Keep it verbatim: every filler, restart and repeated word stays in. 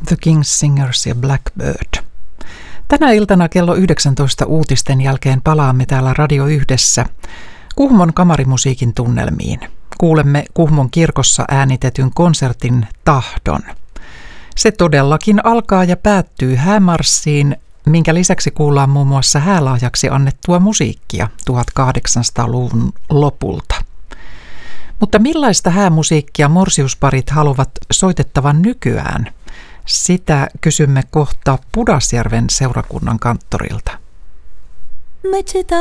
The King's Singers ja Blackbird. Tänä iltana kello yhdeksäntoista uutisten jälkeen palaamme täällä Radio Yhdessä Kuhmon kamarimusiikin tunnelmiin. Kuulemme Kuhmon kirkossa äänitetyn konsertin Tahdon. Se todellakin alkaa ja päättyy häämarssiin, minkä lisäksi kuullaan muun muassa häälahjaksi annettua musiikkia tuhatkahdeksansataaluvun lopulta. Mutta millaista häämusiikkia morsiusparit haluavat soitettavan nykyään? Sitä kysymme kohta Pudasjärven seurakunnan kanttorilta.